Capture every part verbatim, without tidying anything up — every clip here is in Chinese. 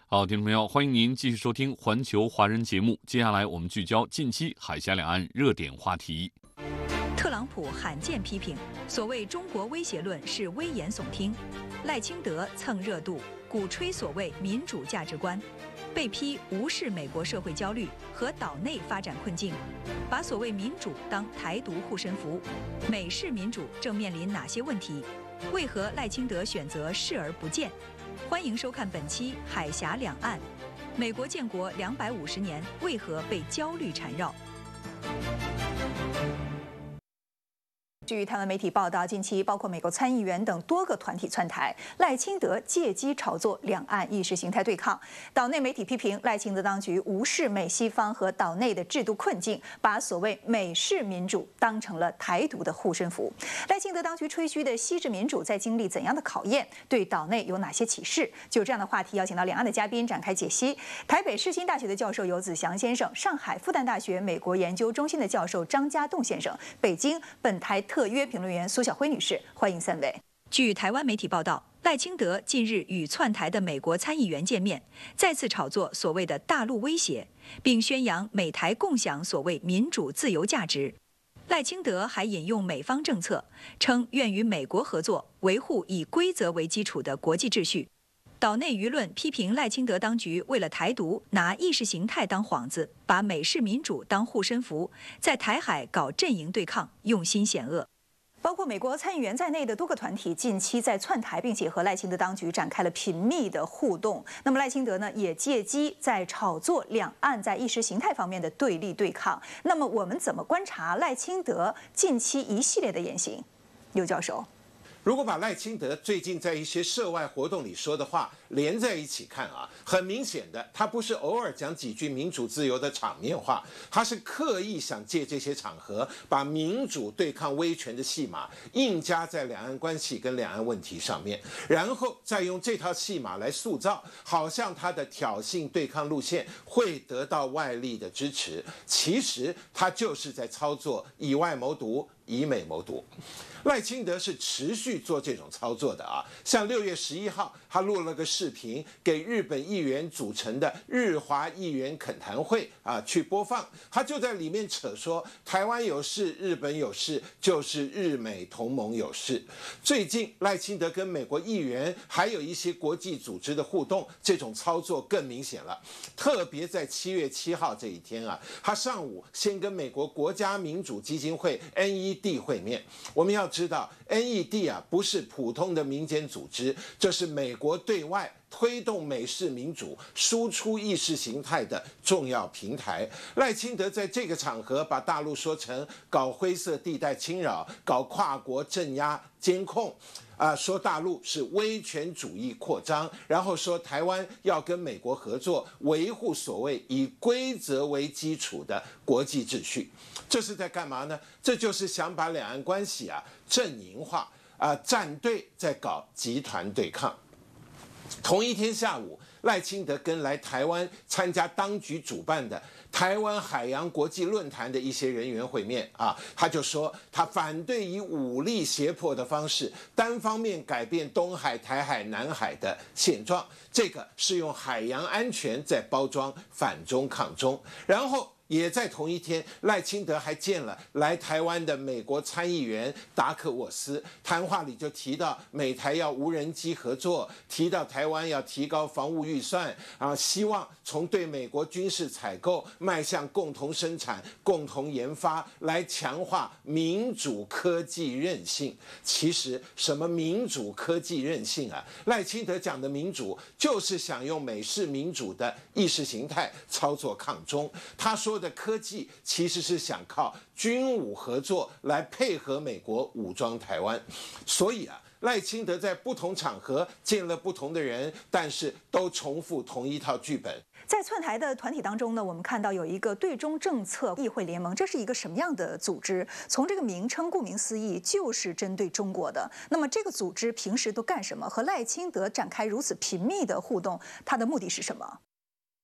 好，听众朋友，欢迎您继续收听环球华人节目。接下来我们聚焦近期海峡两岸热点话题。 特朗普罕见批评，所谓中国威胁论是危言耸听；赖清德蹭热度，鼓吹所谓民主价值观，被批无视美国社会焦虑和岛内发展困境，把所谓民主当台独护身符。美式民主正面临哪些问题？为何赖清德选择视而不见？欢迎收看本期《海峡两岸》。美国建国两百五十年，为何被焦虑缠绕？据台湾媒体报道，近期包括美国参议员等多个团体窜台，赖清德借机炒作两岸意识形态对抗。岛内媒体批评赖清德当局无视美西方和岛内的制度困境，把所谓美式民主当成了台独的护身符。赖清德当局吹嘘的西式民主在经历怎样的考验？对岛内有哪些启示？就这样的话题，邀请到两岸的嘉宾展开解析。台北世新大学的教授游子祥先生，上海复旦大学美国研究中心的教授张家栋先生，北京本台特约评论员苏晓辉女士，欢迎三位。据台湾媒体报道，赖清德近日与窜台的美国参议员见面，再次炒作所谓的大陆威胁，并宣扬美台共享所谓民主自由价值。赖清德还引用美方政策，称愿与美国合作，维护以规则为基础的国际秩序。岛内舆论批评赖清德当局为了台独，拿意识形态当幌子，把美式民主当护身符，在台海搞阵营对抗，用心险恶。包括美国参议员在内的多个团体近期在窜台，并且和赖清德当局展开了频密的互动。那么赖清德呢，也借机在炒作两岸在意识形态方面的对立对抗。那么我们怎么观察赖清德近期一系列的言行？刘教授。 如果把赖清德最近在一些涉外活动里说的话连在一起看啊，很明显的，他不是偶尔讲几句民主自由的场面话，他是刻意想借这些场合，把民主对抗威权的戏码硬加在两岸关系跟两岸问题上面，然后再用这套戏码来塑造，好像他的挑衅对抗路线会得到外力的支持，其实他就是在操作以外谋独，以美谋独。赖清德是持续做这种操作的啊，像六月十一号，他录了个视频给日本议员组成的日华议员恳谈会啊去播放，他就在里面扯说台湾有事，日本有事，就是日美同盟有事。最近赖清德跟美国议员还有一些国际组织的互动，这种操作更明显了。特别在七月七号这一天啊，他上午先跟美国国家民主基金会 N E D 会面，我们要知道 N E D 啊不是普通的民间组织，这是美国对外推动美式民主、输出意识形态的重要平台。赖清德在这个场合把大陆说成搞灰色地带侵扰、搞跨国镇压监控。啊，说大陆是威权主义扩张，然后说台湾要跟美国合作，维护所谓以规则为基础的国际秩序。这是在干嘛呢？这就是想把两岸关系啊阵营化，啊站队在搞集团对抗。同一天下午，赖清德跟来台湾参加当局主办的台湾海洋国际论坛的一些人员会面啊，他就说他反对以武力胁迫的方式单方面改变东海、台海、南海的现状，这个是用海洋安全在包装反中抗中。然后也在同一天，赖清德还见了来台湾的美国参议员达克沃斯，谈话里就提到美台要无人机合作，提到台湾要提高防务预算啊，希望从对美国军事采购迈向共同生产、共同研发，来强化民主科技韧性。其实什么民主科技韧性啊？赖清德讲的民主，就是想用美式民主的意识形态操作抗中。他说的科技其实是想靠军武合作来配合美国武装台湾，所以啊，赖清德在不同场合见了不同的人，但是都重复同一套剧本。 在窜台的团体当中呢，我们看到有一个对中政策议会联盟，这是一个什么样的组织？从这个名称顾名思义，就是针对中国的。那么这个组织平时都干什么？和赖清德展开如此频密的互动，它的目的是什么？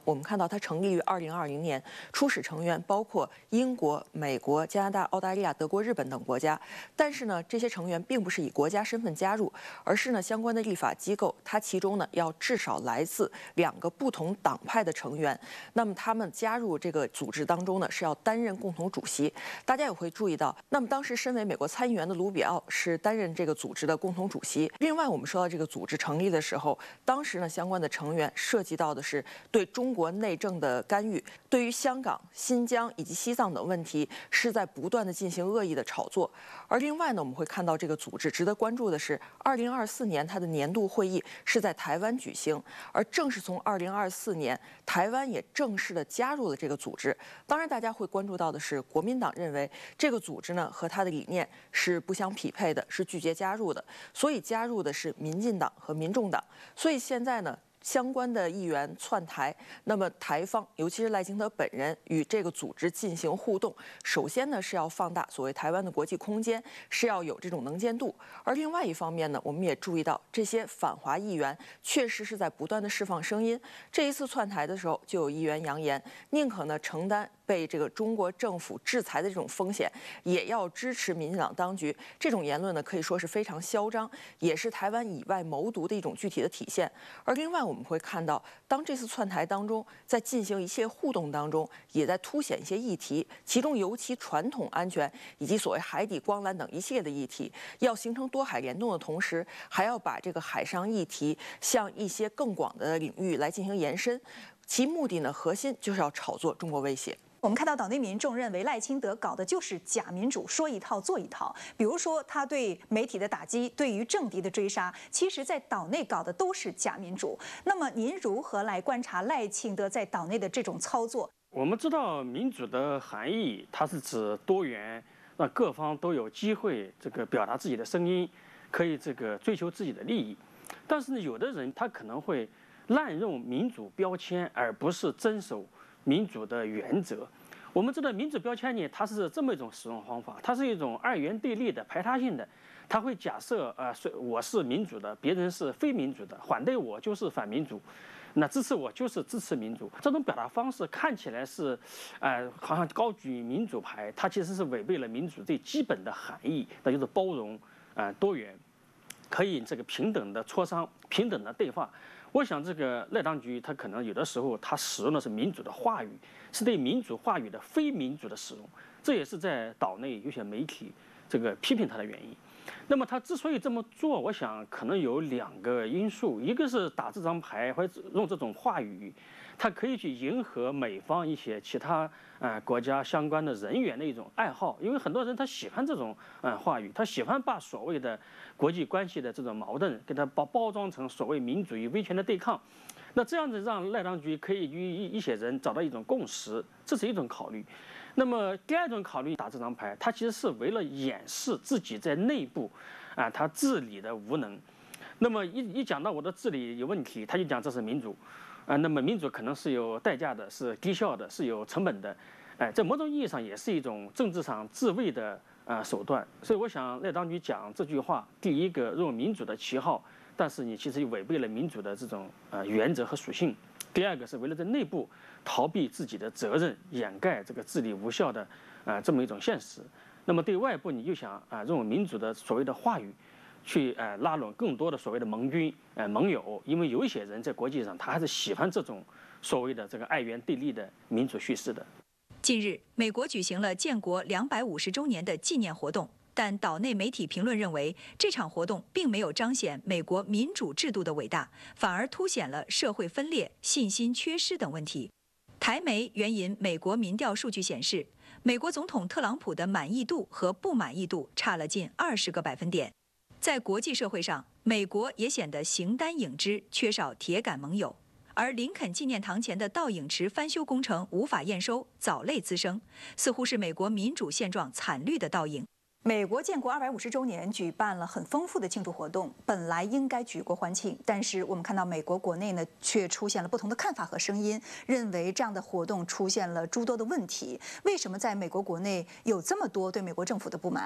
我们看到它成立于二零二零年，初始成员包括英国、美国、加拿大、澳大利亚、德国、日本等国家。但是呢，这些成员并不是以国家身份加入，而是呢相关的立法机构，它其中呢要至少来自两个不同党派的成员。那么他们加入这个组织当中呢，是要担任共同主席。大家也会注意到，那么当时身为美国参议员的卢比奥是担任这个组织的共同主席。另外，我们说到这个组织成立的时候，当时呢相关的成员涉及到的是对中国内政的干预，对于香港、新疆以及西藏等问题是在不断的进行恶意的炒作。而另外呢，我们会看到这个组织值得关注的是，二零二四年它的年度会议是在台湾举行，而正是从二零二四年，台湾也正式的加入了这个组织。当然，大家会关注到的是，国民党认为这个组织呢和它的理念是不相匹配的，是拒绝加入的，所以加入的是民进党和民众党。所以现在呢，相关的议员窜台，那么台方，尤其是赖清德本人与这个组织进行互动，首先呢是要放大所谓台湾的国际空间，是要有这种能见度。而另外一方面呢，我们也注意到这些反华议员确实是在不断的释放声音。这一次窜台的时候，就有议员扬言，宁可呢承担被这个中国政府制裁的这种风险，也要支持民进党当局。这种言论呢，可以说是非常嚣张，也是台湾以外谋独的一种具体的体现。而另外，我们会看到，当这次窜台当中，在进行一切互动当中，也在凸显一些议题，其中尤其传统安全以及所谓海底光缆等一系列的议题，要形成多海联动的同时，还要把这个海上议题向一些更广的领域来进行延伸。其目的呢，核心就是要炒作中国威胁。 我们看到岛内民众认为赖清德搞的就是假民主，说一套做一套。比如说他对媒体的打击，对于政敌的追杀，其实在岛内搞的都是假民主。那么您如何来观察赖清德在岛内的这种操作？ 我们知道民主的含义，它是指多元，让各方都有机会这个表达自己的声音，可以这个追求自己的利益。但是呢，有的人他可能会滥用民主标签，而不是遵守民主的原则。我们知道民主标签呢，它是这么一种使用方法，它是一种二元对立的、排他性的。它会假设，呃，我是民主的，别人是非民主的，反对我就是反民主，那支持我就是支持民主。这种表达方式看起来是，呃，好像高举民主牌，它其实是违背了民主最基本的含义，那就是包容、呃，多元，可以这个平等的磋商、平等的对话。我想，这个赖当局他可能有的时候他使用的是民主的话语，是对民主话语的非民主的使用，这也是在岛内有些媒体这个批评他的原因。那么他之所以这么做，我想可能有两个因素，一个是打这张牌或者用这种话语，他可以去迎合美方一些其他呃国家相关的人员的一种爱好，因为很多人他喜欢这种呃话语，他喜欢把所谓的国际关系的这种矛盾给它包包装成所谓民主与威权的对抗。那这样子让赖当局可以与一一些人找到一种共识，这是一种考虑。那么第二种考虑，打这张牌，它其实是为了掩饰自己在内部啊他治理的无能。那么一一讲到我的治理有问题，他就讲这是民主。啊，那么民主可能是有代价的，是低效的，是有成本的，哎，在某种意义上也是一种政治上自卫的呃手段。所以我想赖当局讲这句话，第一个用民主的旗号，但是你其实违背了民主的这种呃原则和属性；第二个是为了在内部逃避自己的责任，掩盖这个治理无效的呃这么一种现实。那么对外部你又想啊、呃、用民主的所谓的话语。去呃拉拢更多的所谓的盟军、呃盟友，因为有一些人在国际上他还是喜欢这种所谓的这个二元对立的民主叙事的。 近日，美国举行了建国两百五十周年的纪念活动，但岛内媒体评论认为，这场活动并没有彰显美国民主制度的伟大，反而凸显了社会分裂、信心缺失等问题。台媒援引美国民调数据显示，美国总统特朗普的满意度和不满意度差了近二十个百分点。在国际社会上，美国也显得形单影只，缺少铁杆盟友。而林肯纪念堂前的倒影池翻修工程无法验收，藻类滋生，似乎是美国民主现状惨绿的倒影。美国建国二百五十周年举办了很丰富的庆祝活动，本来应该举国欢庆，但是我们看到美国国内呢，却出现了不同的看法和声音，认为这样的活动出现了诸多的问题。为什么在美国国内有这么多对美国政府的不满？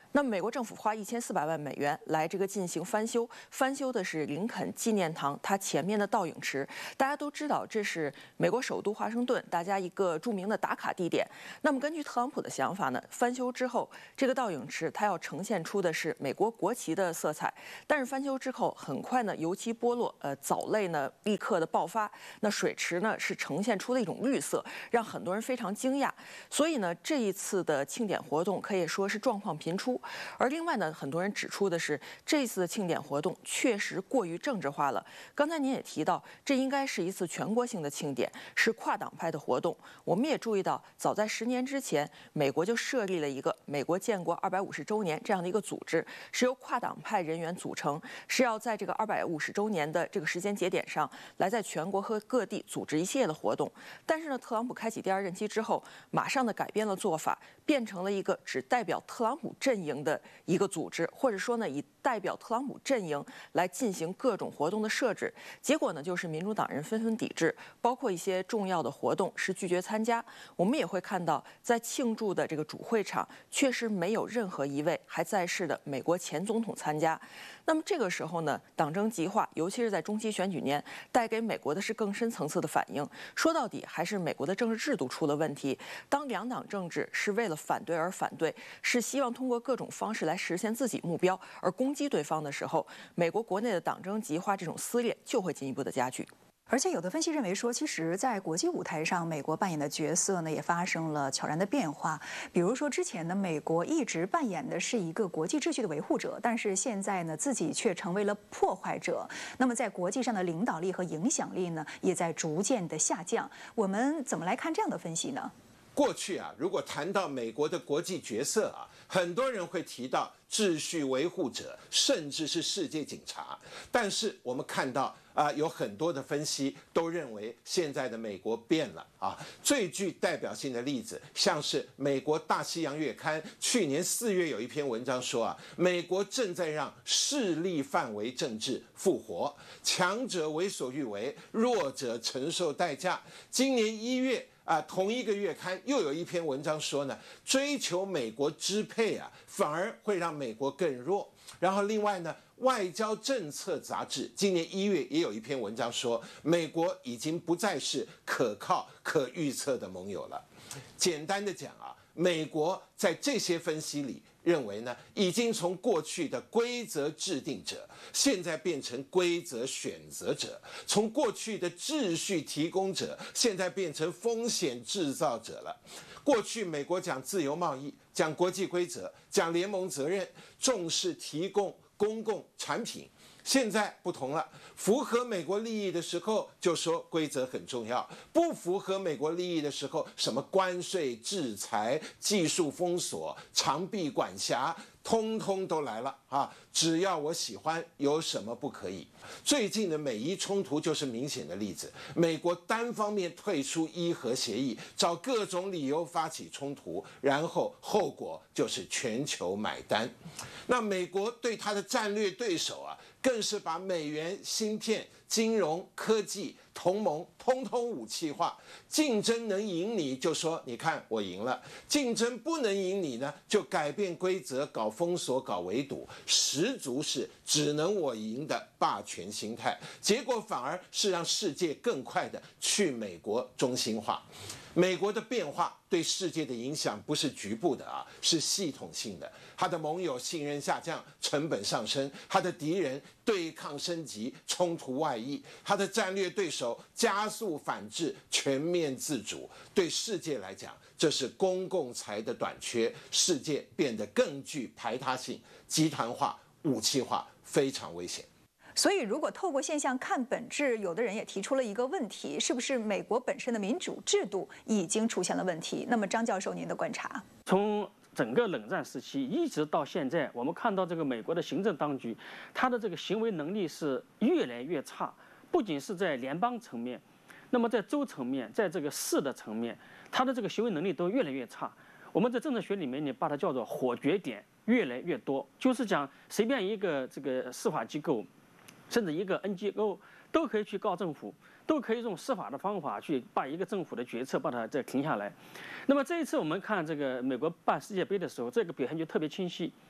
那么美国政府花一千四百万美元来这个进行翻修，翻修的是林肯纪念堂它前面的倒影池。大家都知道，这是美国首都华盛顿，大家一个著名的打卡地点。那么根据特朗普的想法呢，翻修之后，这个倒影池它要呈现出的是美国国旗的色彩。但是翻修之后，很快呢油漆剥落，呃藻类呢立刻的爆发，那水池呢是呈现出的一种绿色，让很多人非常惊讶。所以呢，这一次的庆典活动可以说是状况频出。而另外呢，很多人指出的是，这次的庆典活动确实过于政治化了。刚才您也提到，这应该是一次全国性的庆典，是跨党派的活动。我们也注意到，早在十年之前，美国就设立了一个美国建国二百五十周年这样的一个组织，是由跨党派人员组成，是要在这个二百五十周年的这个时间节点上，来在全国和各地组织一系列的活动。但是呢，特朗普开启第二任期之后，马上的改变了做法，变成了一个只代表特朗普阵营的一个组织，或者说呢，以代表特朗普阵营来进行各种活动的设置。结果呢，就是民主党人纷纷抵制，包括一些重要的活动是拒绝参加。我们也会看到，在庆祝的这个主会场，确实没有任何一位还在世的美国前总统参加。那么这个时候呢，党争极化，尤其是在中期选举年，带给美国的是更深层次的反应。说到底，还是美国的政治制度出了问题。当两党政治是为了反对而反对，是希望通过各种方式来实现自己目标而攻击对方的时候，美国国内的党争极化这种撕裂就会进一步的加剧。 而且有的分析认为说，其实，在国际舞台上，美国扮演的角色呢，也发生了悄然的变化。比如说，之前呢，美国一直扮演的是一个国际秩序的维护者，但是现在呢，自己却成为了破坏者。那么，在国际上的领导力和影响力呢，也在逐渐的下降。我们怎么来看这样的分析呢？ 过去啊，如果谈到美国的国际角色啊，很多人会提到秩序维护者，甚至是世界警察。但是我们看到啊，有很多的分析都认为现在的美国变了啊。最具代表性的例子，像是美国大西洋月刊去年四月有一篇文章说啊，美国正在让势力范围政治复活，强者为所欲为，弱者承受代价。今年一月。啊，同一个月刊又有一篇文章说呢，追求美国支配啊，反而会让美国更弱。然后另外呢，外交政策杂志今年一月也有一篇文章说，美国已经不再是可靠、可预测的盟友了。简单的讲啊，美国在这些分析里认为呢，已经从过去的规则制定者，现在变成规则选择者；从过去的秩序提供者，现在变成风险制造者了。过去美国讲自由贸易，讲国际规则，讲联盟责任，重视提供公共产品。现在不同了，符合美国利益的时候就说规则很重要，不符合美国利益的时候，什么关税、制裁、技术封锁、长臂管辖，通通都来了啊！只要我喜欢，有什么不可以？最近的美伊冲突就是明显的例子，美国单方面退出伊核协议，找各种理由发起冲突，然后后果就是全球买单。那美国对他的战略对手啊，更是把美元、芯片、金融、科技、同盟通通武器化。竞争能赢你就说你看我赢了，竞争不能赢你呢，就改变规则，搞封锁，搞围堵，十足是只能我赢的霸权心态。结果反而是让世界更快的去美国中心化。美国的变化对世界的影响不是局部的啊，是系统性的。他的盟友信任下降，成本上升；他的敌人对抗升级，冲突外溢；他的战略对手加速反制，全面自主。对世界来讲，这是公共财的短缺，世界变得更具排他性、集团化、武器化，非常危险。 所以，如果透过现象看本质，有的人也提出了一个问题：是不是美国本身的民主制度已经出现了问题？那么，张教授，您的观察？ 从整个冷战时期一直到现在，我们看到这个美国的行政当局，它的这个行为能力是越来越差，不仅是在联邦层面，那么在州层面，在这个市的层面，它的这个行为能力都越来越差。我们在政治学里面，你把它叫做火决点越来越多，就是讲随便一个这个司法机构，甚至一个 N G O 都可以去告政府，都可以用司法的方法去把一个政府的决策把它再停下来。那么这一次我们看这个美国办世界杯的时候，这个表现就特别清晰。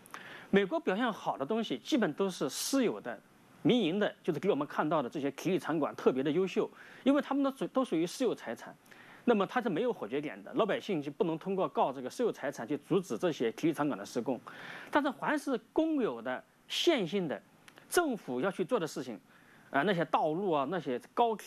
美国表现好的东西，基本都是私有的、民营的，就是给我们看到的这些体育场馆特别的优秀，因为他们的属都属于私有财产。那么它是没有否决权的，老百姓就不能通过告这个私有财产去阻止这些体育场馆的施工。但是凡是公有的、线性的，政府要去做的事情，啊、呃，那些道路啊，那些高铁。